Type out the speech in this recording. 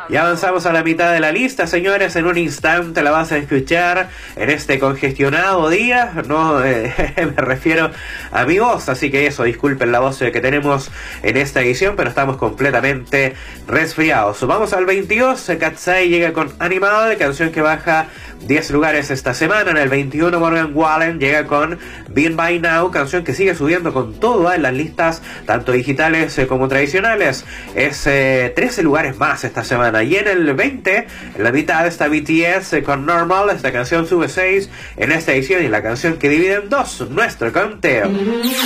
Ya avanzamos a la mitad de la lista, señores. En un instante la vas a escuchar en este congestionado día. No me refiero a mi voz, así que eso, disculpen la voz que tenemos en esta edición, pero estamos completamente resfriados. Vamos al 22. Katsai llega con Animal, canción que baja 10 lugares esta semana. En el 21, Morgan Wallen llega con Been By Now, canción que sigue subiendo con todo en las listas, tanto digitales como tradicionales. Es 13 lugares más esta semana. Y en el 20, en la mitad está BTS con Normal. Esta canción sube 6 en esta edición y la canción que divide en dos nuestro conteo.